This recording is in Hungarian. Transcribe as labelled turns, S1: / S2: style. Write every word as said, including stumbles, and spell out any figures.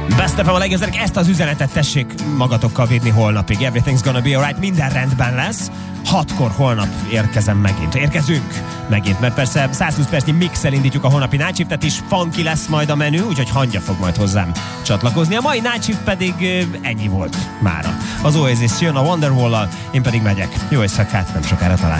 S1: Besztepem a legjobb, ezt az üzenetet tessék magatokkal vinni holnapig. Everything's gonna be alright, minden rendben lesz. Hatkor holnap érkezem megint. Érkezünk megint, mert persze százhúsz percnyi mixel indítjuk a holnapi Night Shiftet is, funky lesz majd a menü, úgyhogy Hangya fog majd hozzám csatlakozni. A mai Night Shift pedig ennyi volt mára. Az Oasis jön a Wonderwall-lal, én pedig megyek. Jó éjszakát, nem sokára találkozunk.